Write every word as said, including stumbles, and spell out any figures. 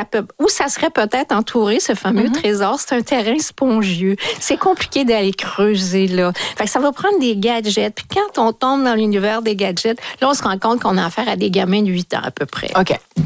peut, où ça serait peut-être entouré, ce fameux mm-hmm. trésor, c'est un terrain spongieux. C'est compliqué d'aller creuser, là. Fait que ça va prendre des gadgets. Puis quand on tombe dans l'univers des gadgets, là, on se rend compte qu'on a affaire à des gamins de huit ans à peu près. OK.